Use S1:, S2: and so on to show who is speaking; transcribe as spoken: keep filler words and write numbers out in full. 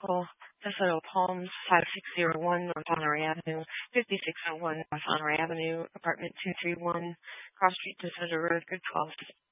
S1: Medical, Desoto Palms, five six zero one North Honore Avenue, fifty-six oh one North Honore Avenue, apartment two three one, Cross Street, Desoto Road, Good twelve.